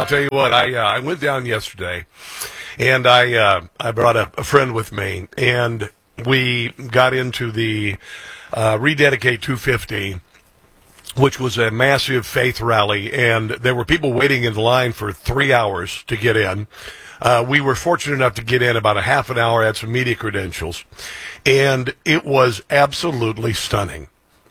I'll tell you what. I went down yesterday, and I brought a friend with me, and we got into the Rededicate 250, which was a massive faith rally, and there were people waiting in line for 3 hours to get in. We were fortunate enough to get in about a half an hour, had some media credentials, and it was absolutely stunning.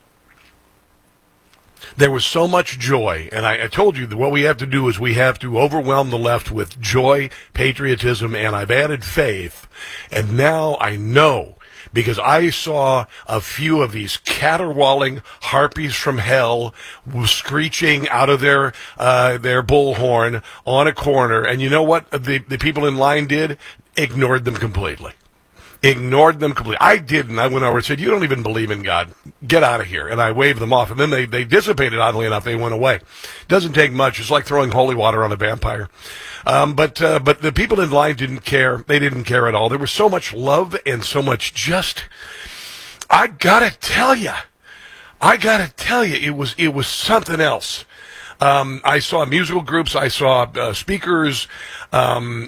There was so much joy, and I told you that what we have to do is we have to overwhelm the left with joy, patriotism, and I've added faith, and now I know, because I saw a few of these caterwauling harpies from hell screeching out of their bullhorn on a corner, and you know what the people in line did? Ignored them completely. Ignored them completely. I didn't. I went over and said, "You don't even believe in God. Get out of here." And I waved them off. And then they dissipated, oddly enough. They went away. Doesn't take much. It's like throwing holy water on a vampire. But the people in line didn't care. They didn't care at all. There was so much love and so much just, I gotta tell you, it was something else. I saw musical groups, I saw speakers, and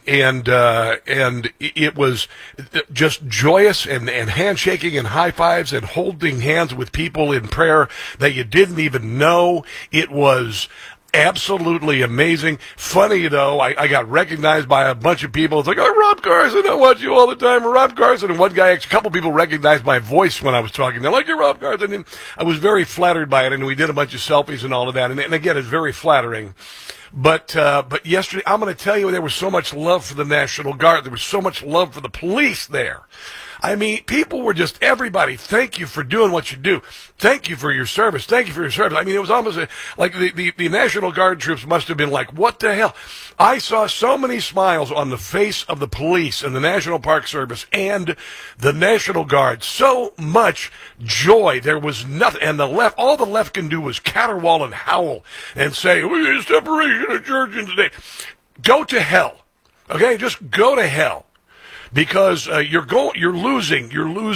it was just joyous and handshaking and high fives and holding hands with people in prayer that you didn't even know. It was absolutely amazing. Funny, though, I got recognized by a bunch of people. It's like, "Oh, Rob Carson, I watch you all the time, Rob Carson." And one guy, a couple people recognized my voice when I was talking. They're like, "You're Rob Carson." And I was very flattered by it, and we did a bunch of selfies and all of that. And again, it's very flattering. But yesterday, I'm going to tell you, there was so much love for the National Guard. There was so much love for the police there. I mean, people were just, everybody, thank you for doing what you do. Thank you for your service. Thank you for your service. I mean, it was almost like the National Guard troops must have been like, what the hell? I saw so many smiles on the face of the police and the National Park Service and the National Guard. So much joy. There was nothing. And the left, all the left can do was caterwaul and howl and say, "We need separation of church and state." Go to hell. Okay? Just go to hell. Because you're losing,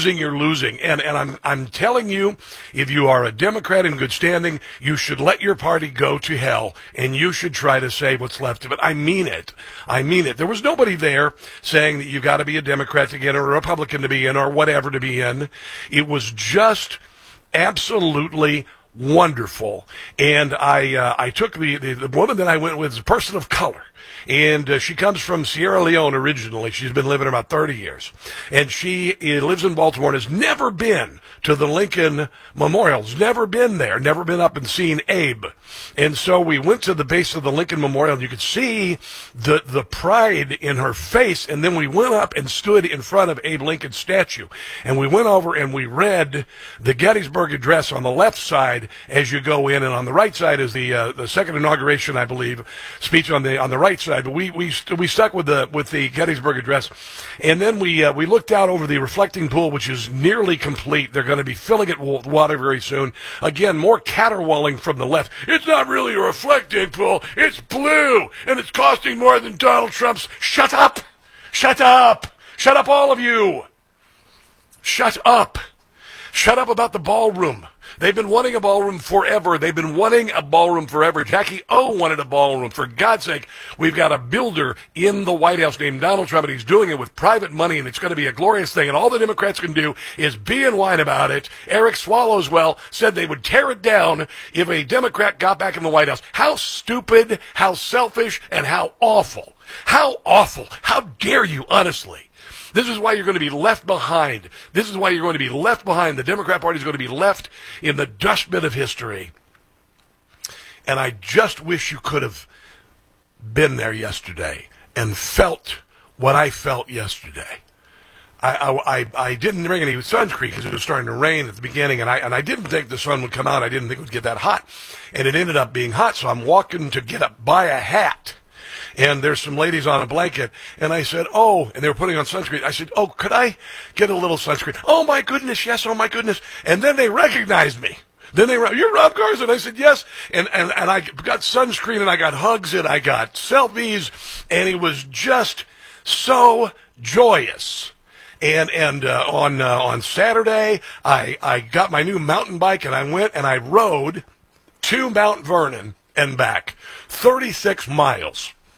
and I'm telling you, if you are a Democrat in good standing, you should let your party go to hell, and you should try to save what's left of it. I mean it. There was nobody there saying that you got to be a Democrat to get in, or a Republican to be in, or whatever to be in. It was just absolutely wonderful. And I took the woman that I went with is a person of color. And she comes from Sierra Leone originally. She's been living about 30 years. And she lives in Baltimore and has never been to the Lincoln Memorial. Has never been there. Never been up and seen Abe. And so we went to the base of the Lincoln Memorial, and you could see the pride in her face. And then we went up and stood in front of Abe Lincoln's statue. And we went over and we read the Gettysburg Address on the left side as you go in, and on the right side is the second inauguration, I believe, speech on the right side. But we stuck with the Gettysburg Address, and then we looked out over the reflecting pool, which is nearly complete. They're going to be filling it with water very soon. Again, more caterwauling from the left. "It's not really a reflecting pool. It's blue, and it's costing more than Donald Trump's." Shut up! Shut up! Shut up, all of you! Shut up! Shut up about the ballroom. They've been wanting a ballroom forever. Jackie O wanted a ballroom. For God's sake, we've got a builder in the White House named Donald Trump, and he's doing it with private money, and it's going to be a glorious thing. And all the Democrats can do is be and whine about it. Eric Swallowswell said they would tear it down if a Democrat got back in the White House. How stupid, how selfish, and how awful. How awful. How dare you, honestly. This is why you're going to be left behind. The Democrat Party is going to be left in the dustbin of history. And I just wish you could have been there yesterday and felt what I felt yesterday. I didn't bring any sunscreen because it was starting to rain at the beginning, and I didn't think the sun would come out. I didn't think it would get that hot. And it ended up being hot, so I'm walking to get up, buy a hat. And there's some ladies on a blanket, and I said, "Oh," and they were putting on sunscreen. I said, "Oh, could I get a little sunscreen?" "Oh, my goodness, yes, oh, my goodness." And then they recognized me. "You're Rob Carson." I said, "Yes." And I got sunscreen, and I got hugs, and I got selfies, and it was just so joyous. And on Saturday, I got my new mountain bike, and I went and I rode to Mount Vernon and back, 36 miles.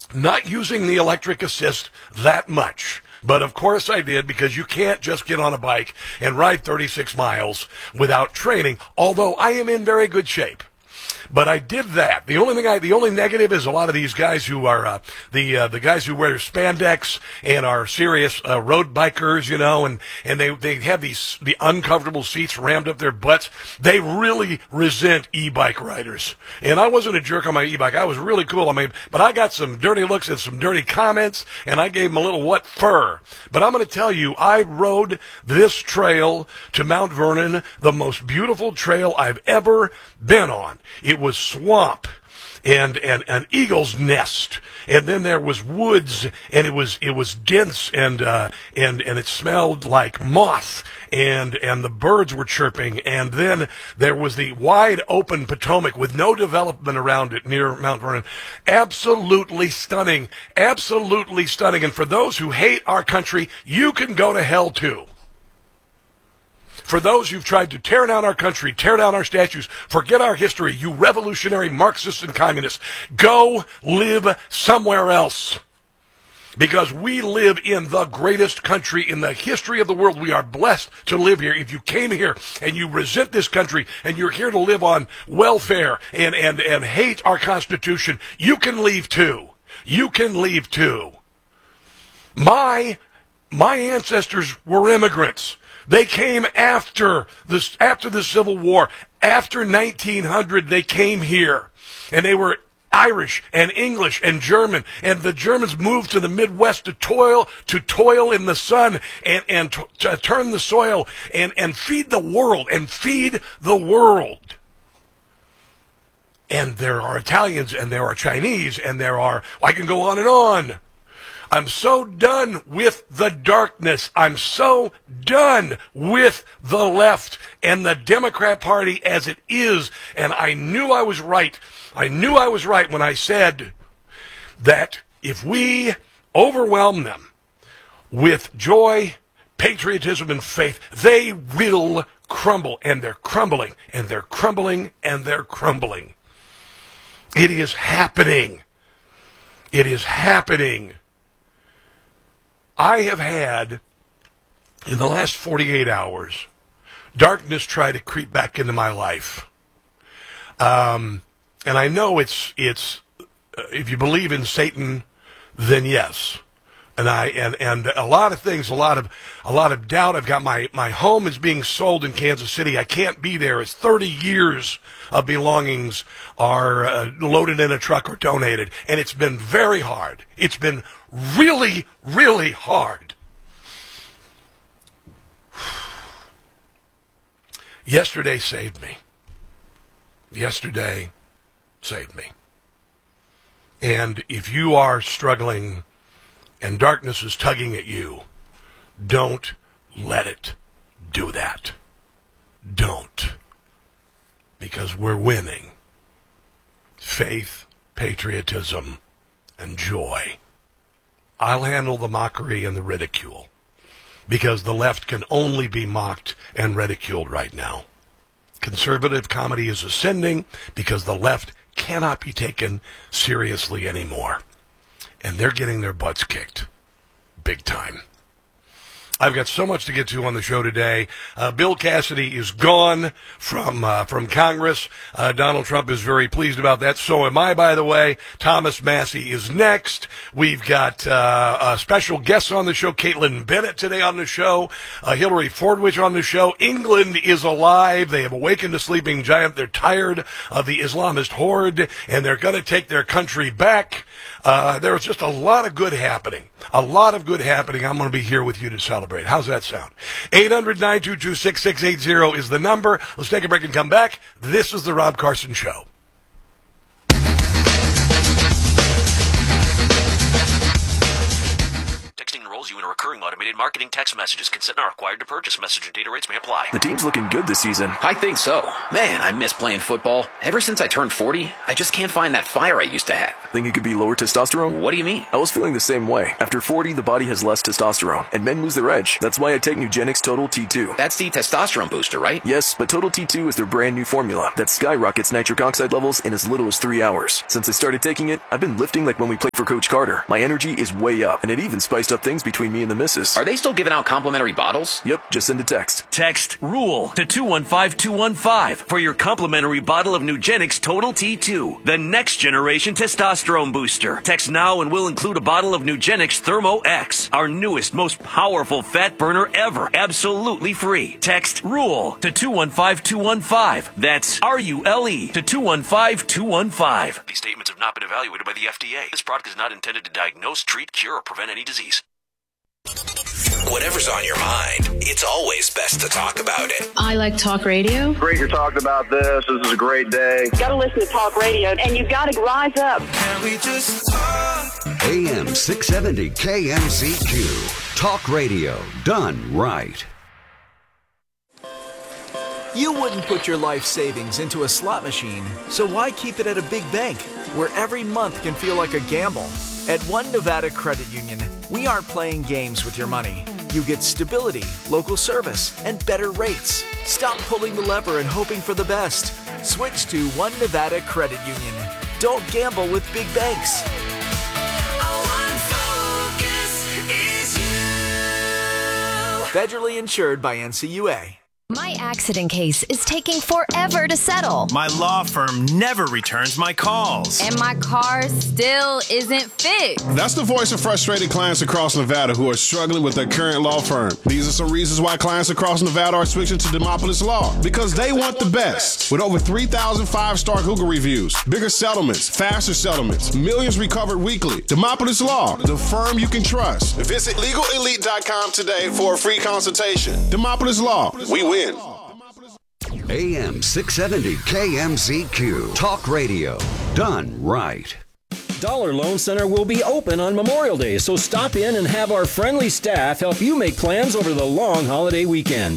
not using the electric assist that much. But of course I did, because you can't just get on a bike and ride 36 miles without training, although I am in very good shape. But I did that. The only negative is a lot of these guys who are the guys who wear spandex and are serious road bikers, you know, and they have the uncomfortable seats rammed up their butts. They really resent e-bike riders. And I wasn't a jerk on my e-bike. I was really cool. I mean, but I got some dirty looks and some dirty comments, and I gave them a little what fur. But I'm going to tell you, I rode this trail to Mount Vernon, the most beautiful trail I've ever been on. It was swamp and an eagle's nest, and then there was woods, and it was dense, and it smelled like moth, and the birds were chirping, and then there was the wide open Potomac with no development around it near Mount Vernon. Absolutely stunning, absolutely stunning. And for those who hate our country, you can go to hell too. For those who've tried to tear down our country, tear down our statues, forget our history, you revolutionary Marxists and communists, go live somewhere else. Because we live in the greatest country in the history of the world. We are blessed to live here. If you came here and you resent this country and you're here to live on welfare and hate our Constitution, you can leave too. You can leave too. My ancestors were immigrants. They came after the Civil War. After 1900, they came here, and they were Irish and English and German, and the Germans moved to the Midwest to toil in the sun and to turn the soil and feed the world, And there are Italians, and there are Chinese, and I can go on and on. I'm so done with the darkness. I'm so done with the left and the Democrat Party as it is. And I knew I was right. I knew I was right when I said that if we overwhelm them with joy, patriotism, and faith, they will crumble. And they're crumbling, and they're crumbling, and they're crumbling. It is happening. It is happening. I have had, in the last 48 hours, darkness try to creep back into my life. And I know it's if you believe in Satan, then yes. And a lot of things, a lot of doubt. I've got my home is being sold in Kansas City. I can't be there. It's 30 years of belongings are loaded in a truck or donated, and it's been very hard. It's been really, really hard. Yesterday saved me. Yesterday saved me. And if you are struggling and darkness is tugging at you, don't let it do that. Don't. Because we're winning. Faith, patriotism, and joy. I'll handle the mockery and the ridicule, because the left can only be mocked and ridiculed right now. Conservative comedy is ascending because the left cannot be taken seriously anymore. And they're getting their butts kicked. Big time. I've got so much to get to on the show today. Bill Cassidy is gone from Congress. Donald Trump is very pleased about that. So am I, by the way. Thomas Massie is next. We've got special guests on the show. Caitlin Bennett today on the show. Hillary Fordwich on the show. England is alive. They have awakened a sleeping giant. They're tired of the Islamist horde, and they're going to take their country back. There's just a lot of good happening. A lot of good happening. I'm going to be here with you to celebrate. How's that sound? 800-922-6680 is the number. Let's take a break and come back. This is the Rob Carson Show. Texting enrolls you in a recurring automated automated marketing text messages. Consent not required to purchase. Message and data rates may apply. The team's looking good this season. I think so. Man, I miss playing football. Ever since I turned 40, I just can't find that fire I used to have. Think it could be lower testosterone? What do you mean? I was feeling the same way. After 40, the body has less testosterone, and men lose their edge. That's why I take Nugenix Total T2. That's the testosterone booster, right? Yes, but Total T2 is their brand new formula that skyrockets nitric oxide levels in as little as 3 hours. Since I started taking it, I've been lifting like when we played for Coach Carter. My energy is way up, and it even spiced up things between me and the missus. Are they still giving out complimentary bottles? Yep, just send a text. Text RULE to 215215 for your complimentary bottle of Nugenix Total T2, the next generation testosterone booster. Text now and we'll include a bottle of Nugenix Thermo X, our newest, most powerful fat burner ever, absolutely free. Text RULE to 215215. That's RULE to 215215. These statements have not been evaluated by the FDA. This product is not intended to diagnose, treat, cure, or prevent any disease. Whatever's on your mind, it's always best to talk about it. I like talk radio. Great to talk about this. This is a great day. Got to listen to talk radio, and you've got to rise up. Can we just talk? AM 670 KMZQ. Talk radio done right. You wouldn't put your life savings into a slot machine, so why keep it at a big bank where every month can feel like a gamble? At One Nevada Credit Union, we aren't playing games with your money. You get stability, local service, and better rates. Stop pulling the lever and hoping for the best. Switch to One Nevada Credit Union. Don't gamble with big banks. Federally insured by NCUA. My accident case is taking forever to settle. My law firm never returns my calls. And my car still isn't fixed. That's the voice of frustrated clients across Nevada who are struggling with their current law firm. These are some reasons why clients across Nevada are switching to Demopolis Law. Because they want the best. With over 3,000 five-star Google reviews, bigger settlements, faster settlements, millions recovered weekly. Demopolis Law, the firm you can trust. Visit LegalElite.com today for a free consultation. Demopolis Law, we win. AM 670 KMZQ. Talk radio done right. Dollar Loan Center will be open on Memorial Day, so stop in and have our friendly staff help you make plans over the long holiday weekend.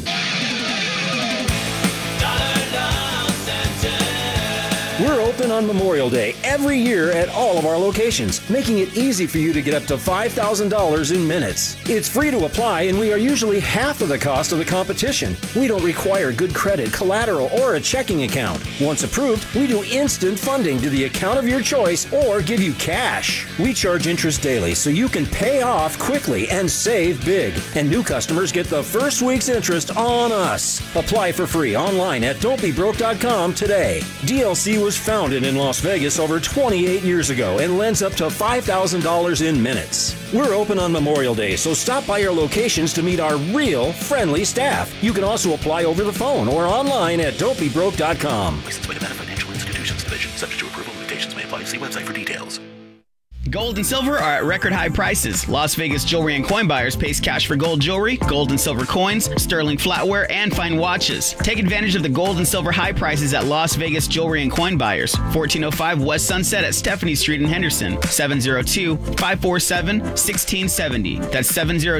We're open on Memorial Day every year at all of our locations, making it easy for you to get up to $5,000 in minutes. It's free to apply, and we are usually half of the cost of the competition. We don't require good credit, collateral, or a checking account. Once approved, we do instant funding to the account of your choice or give you cash. We charge interest daily so you can pay off quickly and save big. And new customers get the first week's interest on us. Apply for free online at don'tbebroke.com today. DLC was founded in Las Vegas over 28 years ago and lends up to $5,000 in minutes. We're open on Memorial Day, so stop by our locations to meet our real, friendly staff. You can also apply over the phone or online at don'tbebroke.com. Licensed by Nevada Financial Institutions Division. Subject to approval, limitations may apply. See website for details. Gold and silver are at record high prices. Las Vegas Jewelry and Coin Buyers pays cash for gold jewelry, gold and silver coins, sterling flatware, and fine watches. Take advantage of the gold and silver high prices at Las Vegas Jewelry and Coin Buyers. 1405 West Sunset at Stephanie Street in Henderson. 702-547-1670. That's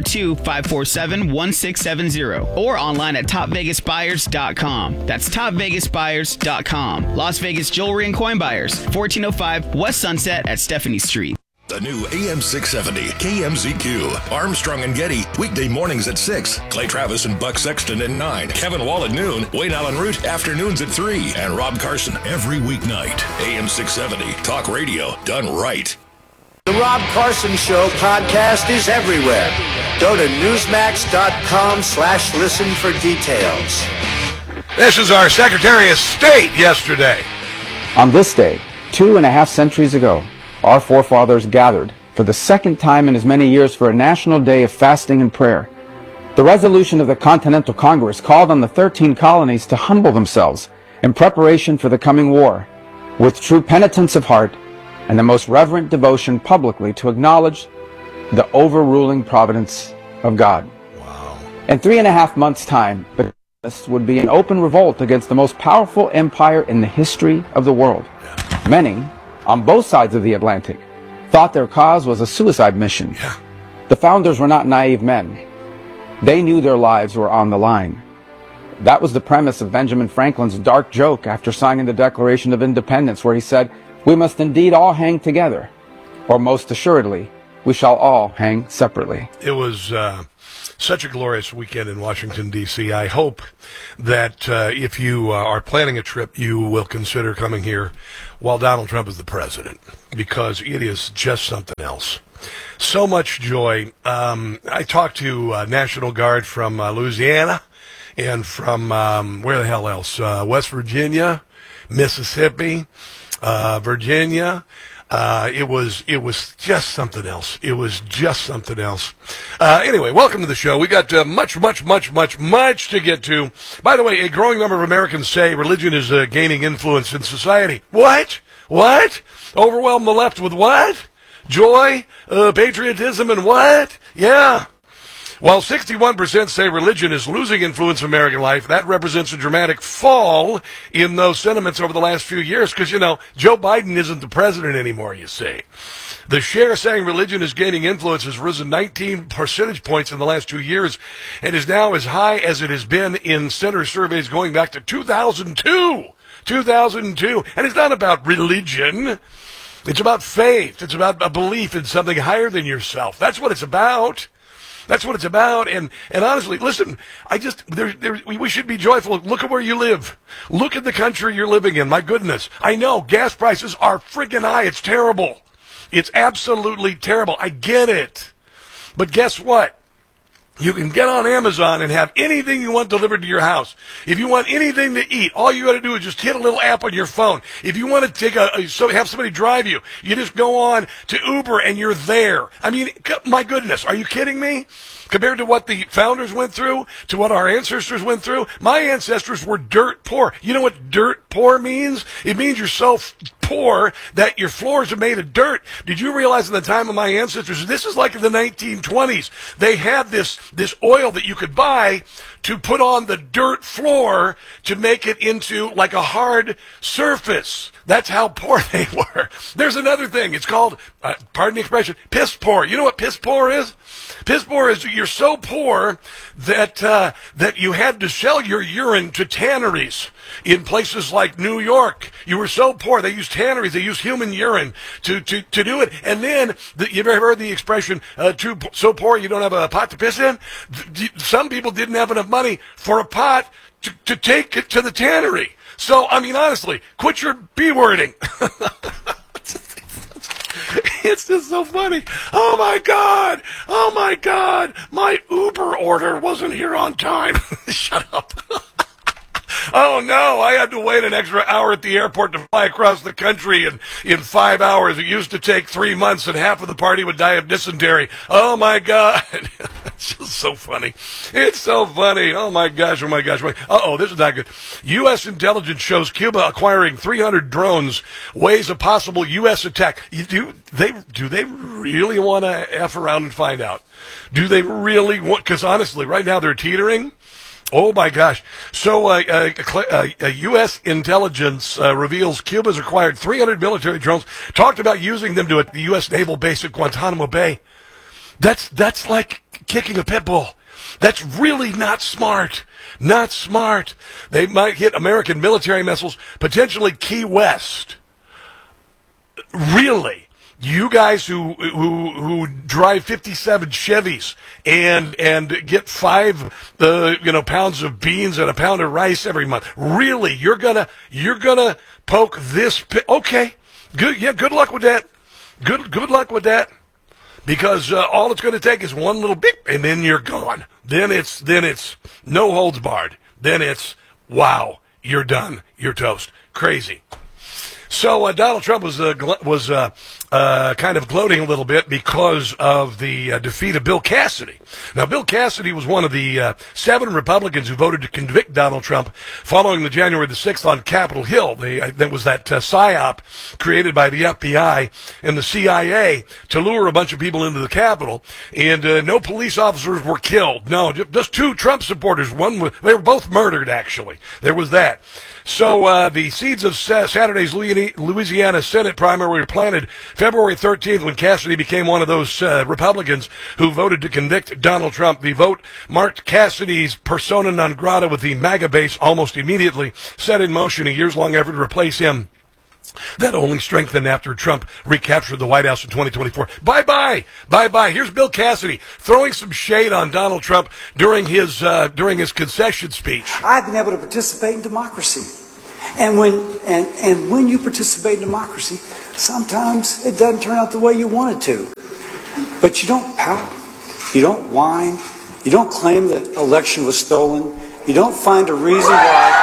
702-547-1670. Or online at topvegasbuyers.com. That's topvegasbuyers.com. Las Vegas Jewelry and Coin Buyers. 1405 West Sunset at Stephanie Street. The new AM 670 KMZQ. Armstrong and Getty, weekday mornings at 6. Clay Travis and Buck Sexton at 9. Kevin Wall at noon. Wayne Allen Root, afternoons at 3. And Rob Carson every weeknight. AM 670, talk radio done right. The Rob Carson Show podcast is everywhere. Go to newsmax.com/listen for details. This is our Secretary of State yesterday. On this day, 2.5 centuries ago, our forefathers gathered for the second time in as many years for a national day of fasting and prayer. The resolution of the Continental Congress called on the 13 colonies to humble themselves in preparation for the coming war, with true penitence of heart and the most reverent devotion publicly to acknowledge the overruling providence of God. Wow. In 3.5 months' time, the colonists would be in open revolt against the most powerful empire in the history of the world. Many, on both sides of the Atlantic, thought their cause was a suicide mission. The founders were not naive men. They knew their lives were on the line. That was the premise of Benjamin Franklin's dark joke after signing the Declaration of Independence, where he said, "We must indeed all hang together, or most assuredly, we shall all hang separately." It was such a glorious weekend in Washington, D.C. I hope that if you are planning a trip, you will consider coming here while Donald Trump is the president, because it is just something else. So much joy. I talked to National Guard from Louisiana and from, where the hell else? West Virginia, Mississippi, Virginia. It was just something else. It was just something else. Anyway, welcome to the show. We got much to get to. By the way, a growing number of Americans say religion is gaining influence in society. What? Overwhelm the left with what? Joy, patriotism, and what? Yeah. While 61% say religion is losing influence in American life, that represents a dramatic fall in those sentiments over the last few years because, Joe Biden isn't the president anymore, you see. The share saying religion is gaining influence has risen 19 percentage points in the last 2 years and is now as high as it has been in center surveys going back to 2002. 2002. And it's not about religion. It's about faith. It's about a belief in something higher than yourself. That's what it's about. That's what it's about. And honestly, listen, we should be joyful. Look at where you live. Look at the country you're living in. My goodness. I know gas prices are friggin' high. It's terrible. It's absolutely terrible. I get it. But guess what? You can get on Amazon and have anything you want delivered to your house. If you want anything to eat, all you got to do is just hit a little app on your phone. If you want to have somebody drive you, you just go on to Uber and you're there. I mean, my goodness, are you kidding me? Compared to what the founders went through, to what our ancestors went through, my ancestors were dirt poor. You know what dirt poor means? It means you're so poor that your floors are made of dirt. Did you realize in the time of my ancestors, this is like in the 1920s, they had this oil that you could buy to put on the dirt floor to make it into like a hard surface. That's how poor they were. There's another thing. It's called, pardon the expression, piss poor. You know what piss poor is? Piss poor is you're so poor that you had to sell your urine to tanneries in places like New York. You were so poor. They used tanneries. They used human urine to do it. And then, you've ever heard the expression, so poor you don't have a pot to piss in? Some people didn't have enough money for a pot to take it to the tannery. So, I mean, honestly, quit your B-wording. It's just so funny. Oh my God. My Uber order wasn't here on time. Shut up. Oh no, I had to wait an extra hour at the airport to fly across the country in 5 hours. It used to take 3 months and half of the party would die of dysentery. Oh my God. It's just so funny. It's so funny. Oh my gosh. Uh-oh, this is not good. U.S. intelligence shows Cuba acquiring 300 drones weighs a possible U.S. attack. Do they really want to F around and find out? Do they really want, because honestly, right now they're teetering. Oh my gosh. So, U.S. intelligence reveals Cuba's acquired 300 military drones, talked about using them to the U.S. naval base at Guantanamo Bay. That's like kicking a pit bull. That's really not smart. Not smart. They might hit American military missiles, potentially Key West. Really? You guys who drive 57 Chevys and get 5 pounds of beans and a pound of rice every month. Really? You're gonna poke this okay. Good. Yeah, good luck with that. Good luck with that. Because all it's going to take is one little beep and then you're gone. Then it's no holds barred. Then it's wow, you're done. You're toast. Crazy. So Donald Trump was kind of gloating a little bit because of the defeat of Bill Cassidy. Now, Bill Cassidy was one of the 7 Republicans who voted to convict Donald Trump following the January the 6th on Capitol Hill. There was that PSYOP created by the FBI and the CIA to lure a bunch of people into the Capitol, and no police officers were killed. No, just 2 Trump supporters. They were both murdered, actually. There was that. So the seeds of Saturday's Louisiana Senate primary were planted February 13th, when Cassidy became one of those Republicans who voted to convict Donald Trump, the vote marked Cassidy's persona non grata with the MAGA base almost immediately, set in motion a years-long effort to replace him. That only strengthened after Trump recaptured the White House in 2024. Bye-bye. Bye-bye. Here's Bill Cassidy throwing some shade on Donald Trump during his concession speech. I've been able to participate in democracy. And when you participate in democracy, sometimes it doesn't turn out the way you want it to. But you don't pout. You don't whine. You don't claim that the election was stolen. You don't find a reason why.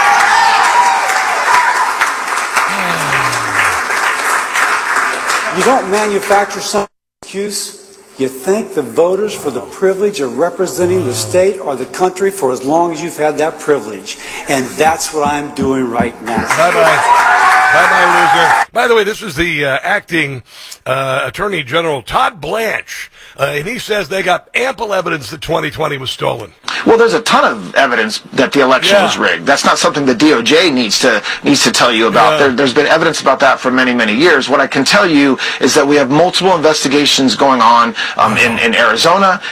You don't manufacture some excuse. You thank the voters for the privilege of representing the state or the country for as long as you've had that privilege. And that's what I'm doing right now. Bye-bye. Bye-bye, loser. By the way, this is the acting Attorney General, Todd Blanche. And he says they got ample evidence that 2020 was stolen. Well, there's a ton of evidence that the election was rigged. That's not something the DOJ needs to tell you about. There's been evidence about that for many, many years. What I can tell you is that we have multiple investigations going on in Arizona,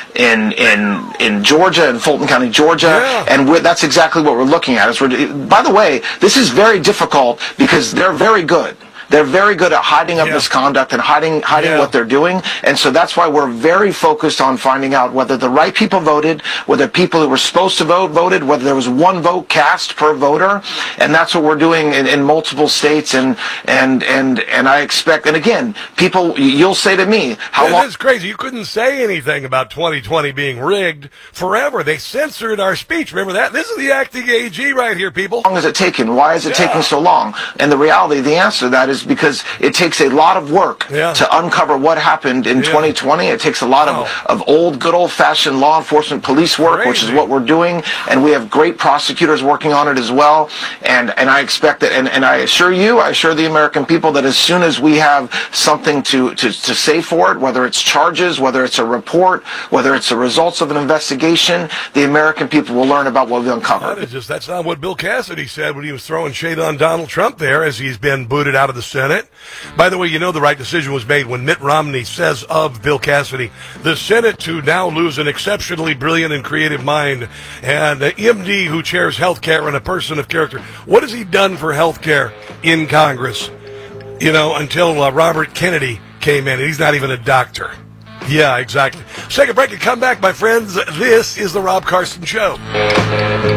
in Georgia, in Fulton County, Georgia, and that's exactly what we're looking at. By the way, this is very difficult because they're very good. They're very good at hiding up misconduct and hiding what they're doing. And so that's why we're very focused on finding out whether the right people voted, whether people who were supposed to vote voted, whether there was one vote cast per voter. And that's what we're doing in multiple states. And I expect, and again, people, you'll say to me, how long? It's crazy. You couldn't say anything about 2020 being rigged forever. They censored our speech. Remember that? This is the acting AG right here, people. How long has it taken? Why is it taking so long? And the reality, the answer to that is because it takes a lot of work to uncover what happened in 2020. It takes a lot of old, good old-fashioned law enforcement police work, which is what we're doing, and we have great prosecutors working on it as well. And I expect that, and I assure the American people that as soon as we have something to say for it, whether it's charges, whether it's a report, whether it's the results of an investigation, the American people will learn about what we've uncovered. That's not what Bill Cassidy said when he was throwing shade on Donald Trump there as he's been booted out of the Senate. By the way, you know the right decision was made when Mitt Romney says of Bill Cassidy, the Senate to now lose an exceptionally brilliant and creative mind and an MD who chairs health care and a person of character. What has he done for health care in Congress? You know, until Robert Kennedy came in, and he's not even a doctor. Yeah, exactly. Let's take a break and come back, my friends. This is the Rob Carson Show.